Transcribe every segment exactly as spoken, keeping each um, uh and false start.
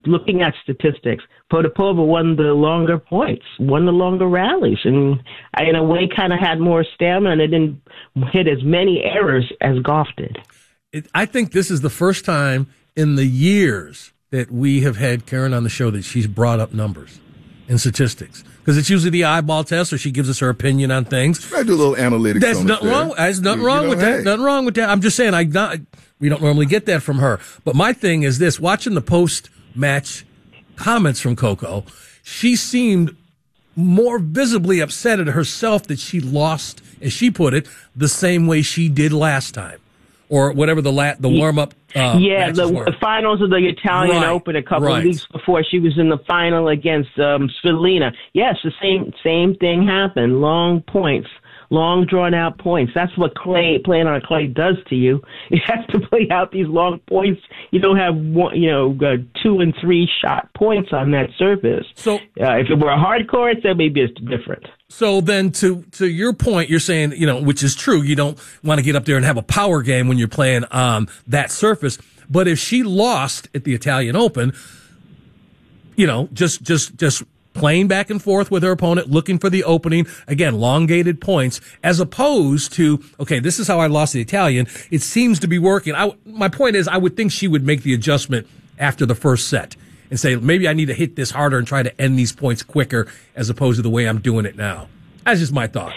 looking at statistics, Potapova won the longer points, won the longer rallies, and in a way kind of had more stamina and it didn't hit as many errors as Gauff did. It, I think this is the first time in the years that we have had Karen on the show that she's brought up numbers and statistics. Because it's usually the eyeball test, or she gives us her opinion on things. I do a little analytics. That's on nothing it wrong. There's nothing you, wrong you know, with hey. that. Nothing wrong with that. I'm just saying, I not, we don't normally get that from her. But my thing is this: watching the post-match comments from Coco, she seemed more visibly upset at herself that she lost, as she put it, the same way she did last time, or whatever the la- the warm up. Uh, yeah, the, the finals of the Italian right, Open a couple right. of weeks before, she was in the final against um, Svitolina. Yes, the same same thing happened. Long points, long drawn out points. That's what clay playing on clay does to you. You have to play out these long points. You don't have one, you know, uh, two and three shot points on that surface. So uh, if it were a hard court, that may be different. So then to, to your point, you're saying, you know, which is true, you don't want to get up there and have a power game when you're playing on that surface. But if she lost at the Italian Open, you know, just, just, just playing back and forth with her opponent, looking for the opening, again, elongated points, as opposed to, okay, this is how I lost the Italian. It seems to be working. I, my point is, I would think she would make the adjustment after the first set and say, maybe I need to hit this harder and try to end these points quicker as opposed to the way I'm doing it now. That's just my thought.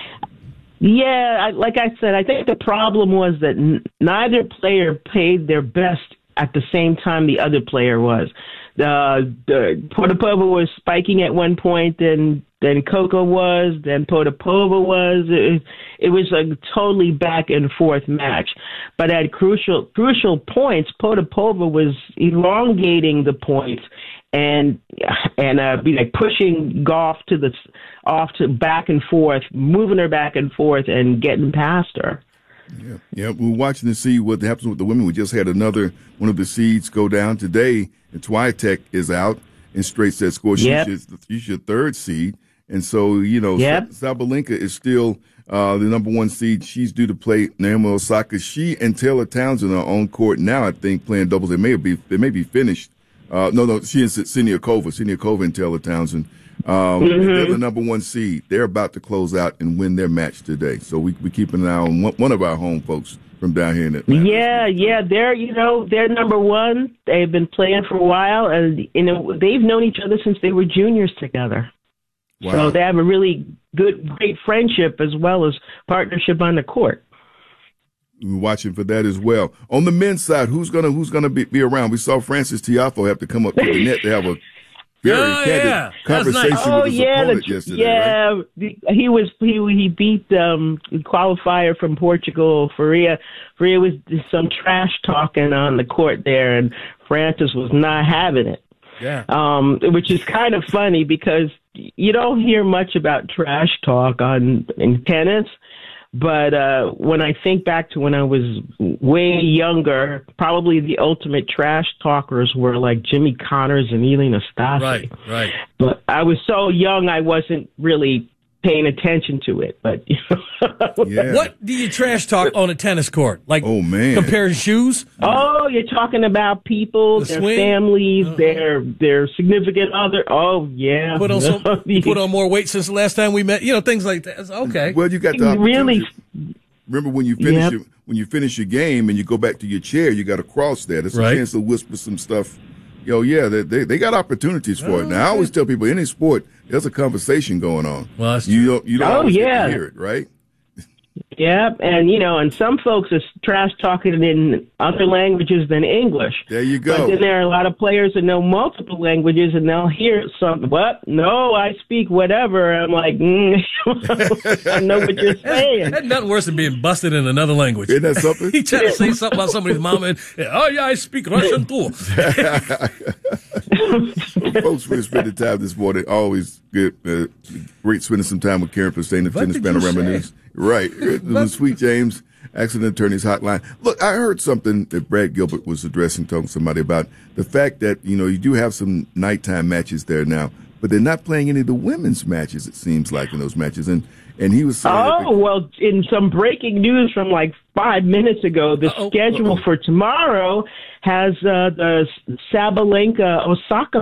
Yeah, I, like I said, I think the problem was that n- neither player played their best at the same time the other player was. Uh, the Potapova was spiking at one point, then then Coco was, then Potapova was. It, it was a totally back and forth match. But at crucial crucial points, Potapova was elongating the points and and uh, be like pushing Gauff to the off to back and forth, moving her back and forth, and getting past her. Yeah, yeah. We're watching to see what happens with the women. We just had another one of the seeds go down today, and Swiatek is out in straight set score. Yep. She's, she's your third seed, and so you know yep. Sabalenka is still uh, the number one seed. She's due to play Naomi Osaka. She and Taylor Townsend are on court now. I think playing doubles. They may be they may be finished. Uh, no, no, she is Siniakova. Siniakova and Taylor Townsend. Um, mm-hmm. They're the number one seed. They're about to close out and win their match today. So we we keep an eye on one, one of our home folks from down here in Atlanta. Yeah, yeah, they're you know they're number one. They've been playing for a while, and you know they've known each other since they were juniors together. Wow. So they have a really good, great friendship as well as partnership on the court. We're watching for that as well. On the men's side, who's gonna who's gonna be, be around? We saw Francis Tiafoe have to come up to the net to have a very oh, candid yeah. conversation nice. with oh, his yeah, opponent the, yesterday. Yeah, right? the, he was he he beat um qualifier from Portugal. Faria Faria was some trash talking on the court there, and Francis was not having it. Yeah. Um, which is kind of funny because you don't hear much about trash talk on in tennis. But uh, when I think back to when I was way younger, probably the ultimate trash talkers were like Jimmy Connors and Elina Stasi. Right, right. But I was so young, I wasn't really paying attention to it. But you know. Yeah. What do you trash talk on a tennis court? Like, oh man, compare shoes? Oh, you're talking about people, The their swing? families, Uh-huh. their their significant other. Oh yeah, Put on some, put on more weight since the last time we met. You know, things like that. Okay. Well, you got the really. Remember when you finish Yep. your, when you finish your game and you go back to your chair, you got to cross there. There's a Right. chance to whisper some stuff. Yo, yeah, they they, they got opportunities for Oh, it. Now I always tell people, any sport, there's a conversation going on. Well, that's you don't you don't Oh, always get yeah. to hear it, right? Yeah, and you know, and some folks are trash talking in other languages than English. There you go. But then there are a lot of players that know multiple languages, and they'll hear something. What? No, I speak whatever. I'm like, mm, I know what you're saying. That's nothing worse than being busted in another language. Isn't that something? He tried to say something about somebody's mama, and oh yeah, I speak Russian too. Folks, we're spending time this morning. Always good, uh, great spending some time with Karen Purcell of What Tennis did you Panorama say? News. Right. The Sweet James, Accident Attorneys Hotline. Look, I heard something that Brad Gilbert was addressing, talking to somebody about the fact that, you know, you do have some nighttime matches there now, but they're not playing any of the women's matches, it seems like, in those matches. And and he was saying, oh, they, well, in some breaking news from like five minutes ago, the uh-oh, schedule uh-oh. for tomorrow has uh, the Sabalenka Osaka